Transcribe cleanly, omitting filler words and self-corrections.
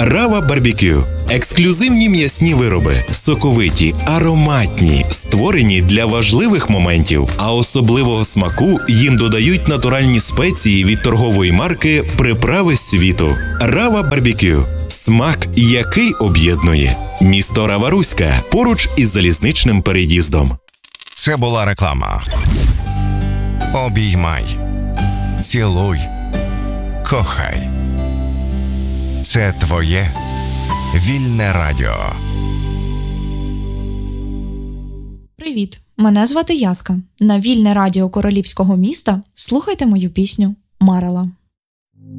Рава Барбекю. Ексклюзивні м'ясні вироби, соковиті, ароматні, створені для важливих моментів, а особливого смаку їм додають натуральні спеції від торгової марки «Приправи світу». Рава Барбекю. Смак, який об'єднує. Місто Рава-Руська, поруч із залізничним переїздом. Це була реклама. Обіймай. Цілуй. Кохай. Це твоє Вільне радіо. Привіт, мене звати Яска. На Вільне радіо Королівського міста слухайте мою пісню «Марала».